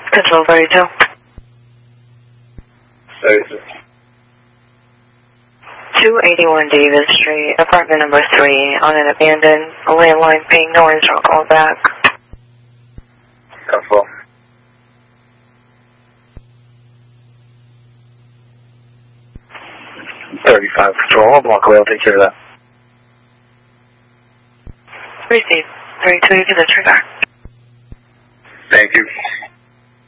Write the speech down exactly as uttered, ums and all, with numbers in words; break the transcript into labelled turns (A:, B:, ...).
A: Control thirty-two.
B: thirty-two.
A: two eighty-one Davis Street, apartment number three, on an abandoned landline ping noise. I'll call back.
B: Control.
C: thirty-five Control. I'll block away. I'll take care of that.
A: Receive. thirty-two, you can disregard.
B: Thank you.